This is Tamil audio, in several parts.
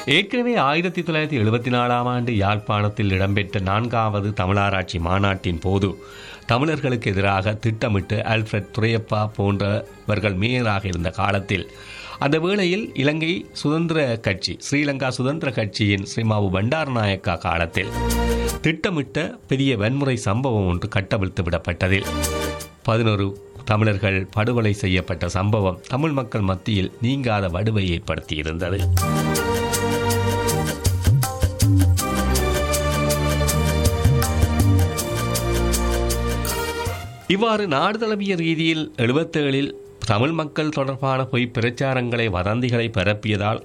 ஏற்கனவே 1974ஆம் ஆண்டு யாழ்ப்பாணத்தில் இடம்பெற்ற 4வது தமிழராட்சி மாநாட்டின் போது தமிழர்களுக்கு எதிராக திட்டமிட்டு ஆல்ஃபிரட் துரையப்பா போன்றவர்கள் மேயராக இருந்த காலத்தில் அந்த வேளையில் இலங்கை சுதந்திர கட்சி ஸ்ரீலங்கா சுதந்திர கட்சியின் ஸ்ரீமாவு பண்டாரநாயக்கா காலத்தில் திட்டமிட்ட பெரிய வன்முறை சம்பவம் ஒன்று கட்டவிழ்த்து விடப்பட்டதில் 11 தமிழர்கள் படுகொலை செய்யப்பட்ட சம்பவம் தமிழ் மக்கள் மத்தியில் நீங்காத வடுவை ஏற்படுத்தியிருந்தது. இவ்வாறு நாடு தழுவிய ரீதியில் 77இல் தமிழ் மக்கள் தொடர்பான பொய் பிரச்சாரங்களை வதந்திகளை பரப்பியதால்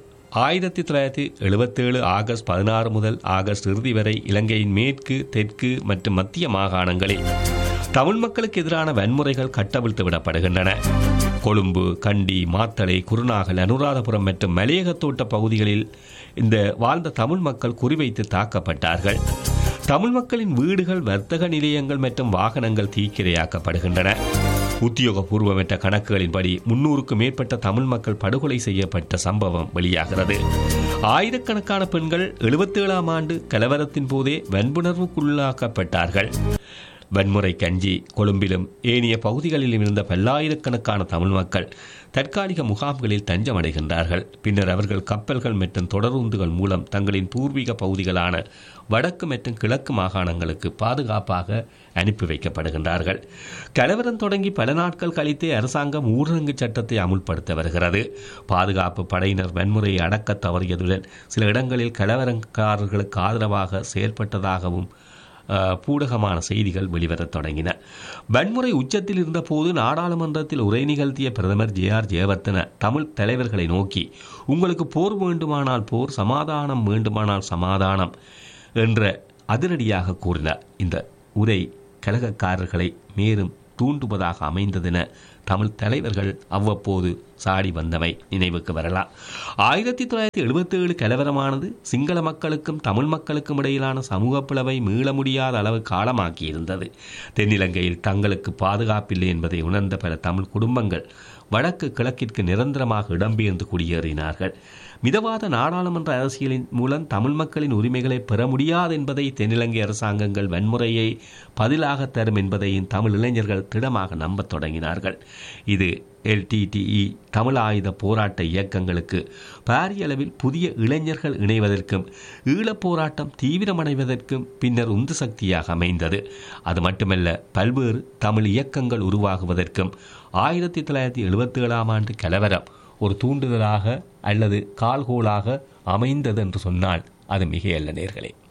1977 ஆகஸ்ட் 16 முதல் ஆகஸ்ட் இறுதி வரை இலங்கையின் மேற்கு தெற்கு மற்றும் மத்திய மாகாணங்களில் தமிழ் மக்களுக்கு எதிரான வன்முறைகள் கட்டவிழ்த்து விடப்படுகின்றன. கொழும்பு, கண்டி, மாத்தளை, குருநாகல், அனுராதபுரம் மற்றும் மலையகத்தோட்ட பகுதிகளில் இந்த வாழ்ந்த தமிழ் மக்கள் குறிவைத்து தாக்கப்பட்டார்கள். தமிழ் மக்களின் வீடுகள், வர்த்தக நிலையங்கள் மற்றும் வாகனங்கள் தீக்கிரையாக்கப்படுகின்றன. உத்தியோகபூர்வமற்ற கணக்குகளின்படி 300க்கும் மேற்பட்ட தமிழ் மக்கள் படுகொலை செய்யப்பட்ட சம்பவம் வெளியாகிறது. ஆயிரக்கணக்கான பெண்கள் 77ஆம் ஆண்டு கலவரத்தின் போதே வன்புணர்வுக்குள்ளாக்கப்பட்டார்கள். வன்முறை கஞ்சி கொழும்பிலும் ஏனைய பகுதிகளிலும் இருந்த பல்லாயிரக்கணக்கான தமிழ் மக்கள் தற்காலிக முகாம்களில் தஞ்சமடைகின்றார்கள். பின்னர் அவர்கள் கப்பல்கள் மற்றும் தொடருந்துகள் மூலம் தங்களின் பூர்வீக பகுதிகளான வடக்கு மற்றும் கிழக்கு மாகாணங்களுக்கு பாதுகாப்பாக அனுப்பி வைக்கப்படுகின்றார்கள். கலவரம் தொடங்கி பல நாட்கள் கழித்து அரசாங்கம் ஊரடங்கு சட்டத்தை அமுல்படுத்த வருகிறது. பாதுகாப்பு படையினர் வன்முறையை அடக்க தவறியதுடன் சில இடங்களில் கலவரக்காரர்களுக்கு ஆதரவாக செயல்பட்டதாகவும் பூடகமான செய்திகள் வெளிவரத் தொடங்கின. வன்முறை உச்சத்தில் இருந்தபோது நாடாளுமன்றத்தில் உரை நிகழ்த்திய பிரதமர் ஜே.ஆர். ஜெயவர்தன தமிழ் தலைவர்களை நோக்கி, உங்களுக்கு போர் வேண்டுமானால் போர், சமாதானம் வேண்டுமானால் சமாதானம் என்ற அதிரடியாக கூறினார். இந்த உரை கலகக்காரர்களை மேலும் தூண்டுவதாக அமைந்ததென தமிழ் தலைவர்கள் அவ்வப்போது சாடி வந்தமை நினைவுக்கு வரலாம். 1977 கலவரமானது சிங்கள மக்களுக்கும் தமிழ் மக்களுக்கும் இடையிலான சமூக பிளவை மீள முடியாத அளவு காலமாக்கியிருந்தது. தென்னிலங்கையில் தங்களுக்கு பாதுகாப்பில்லை என்பதை உணர்ந்த பல தமிழ் குடும்பங்கள் வடக்கு கிழக்கிற்கு நிரந்தரமாக இடம்பெயர்ந்து குடியேறினார்கள். மிதவாத நாடாளுமன்ற அரசியலின் மூலம் தமிழ் மக்களின் உரிமைகளை பெற முடியாது என்பதை தென்னிலங்கை அரசாங்கங்கள் வன்முறையை பதிலாக தரும் என்பதையும் தமிழ் இளைஞர்கள் திடமாக நம்பத் தொடங்கினார்கள். இது LTTE தமிழ் ஆயுத போராட்ட இயக்கங்களுக்கு பாரிய அளவில் புதிய இளைஞர்கள் இணைவதற்கும் ஈழப் போராட்டம் தீவிரமடைவதற்கும் பின்னர் உந்து சக்தியாக அமைந்தது. அது மட்டுமல்ல, பல்வேறு தமிழ் இயக்கங்கள் உருவாகுவதற்கும் 1977ஆம் ஆண்டு கலவரம் ஒரு தூண்டுதலாக அல்லது கால்கோலாக அமைந்தது என்று சொன்னால் அது மிகையல்ல நேர்களே.